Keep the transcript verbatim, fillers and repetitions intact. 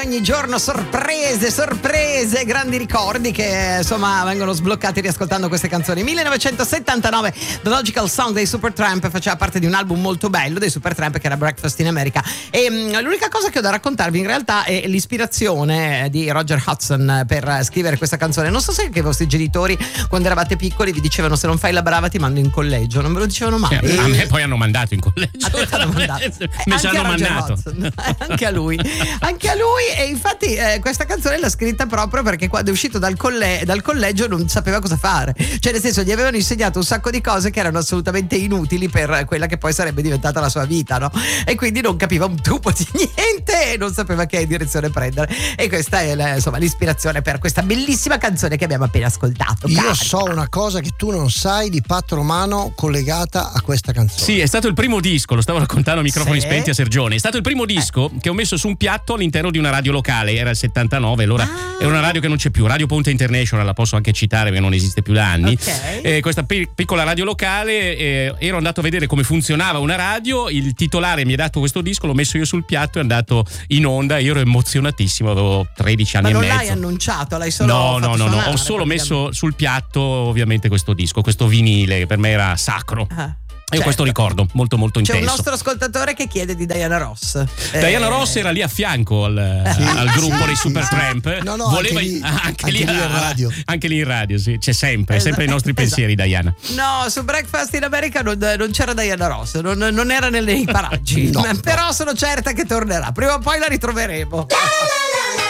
Ogni giorno sorprese, sorprese, grandi ricordi che insomma vengono sbloccati riascoltando queste canzoni. millenovecentosettantanove, The Logical Song dei Supertramp faceva parte di un album molto bello dei Supertramp che era Breakfast in America. E mh, l'unica cosa che ho da raccontarvi in realtà è l'ispirazione di Roger Hudson per scrivere questa canzone. Non so se anche i vostri genitori quando eravate piccoli vi dicevano: se non fai la brava ti mando in collegio. Non ve lo dicevano mai? Eh, a me poi hanno mandato in collegio. A te hanno mandato. Eh, mi ci hanno mandato. Hudson, anche a lui. Anche a lui. E infatti eh, questa canzone l'ha scritta proprio perché quando è uscito dal, colle- dal collegio non sapeva cosa fare, cioè nel senso gli avevano insegnato un sacco di cose che erano assolutamente inutili per quella che poi sarebbe diventata la sua vita, no? E quindi non capiva un tubo di niente e non sapeva che direzione prendere, e questa è la, insomma l'ispirazione per questa bellissima canzone che abbiamo appena ascoltato. Io Carica. So una cosa che tu non sai di Pat Romano collegata a questa canzone. Sì, è stato il primo disco, lo stavo raccontando a microfoni Sì. spenti a Sergione. È stato il primo disco eh. che ho messo su un piatto all'interno di una radio locale. Era il settantanove, allora ah. è una radio che non c'è più, Radio Ponte International, la posso anche citare perché non esiste più da anni. Okay. Eh, questa pi- piccola radio locale, eh, ero andato a vedere come funzionava una radio, il titolare mi ha dato questo disco, l'ho messo io sul piatto, è andato in onda, io ero emozionatissimo, avevo tredici anni Ma e mezzo. non l'hai annunciato, l'hai solo No, fatto no, no, no, suonare, ho solo messo sul piatto ovviamente questo disco, questo vinile che per me era sacro. Ah. E certo. Questo ricordo molto molto C'è intenso. un nostro ascoltatore che chiede di Diana Ross. Diana eh... Ross era lì a fianco al, sì. al gruppo sì. dei Supertramp. No, no, Voleva anche lì, anche anche lì, lì in radio. Anche lì in radio, sì. C'è sempre, Esatto. sempre i nostri pensieri, Esatto. Diana. No, su Breakfast in America non, non c'era Diana Ross, non, non era nei paraggi. No, Però no. sono certa che tornerà. Prima o poi la ritroveremo.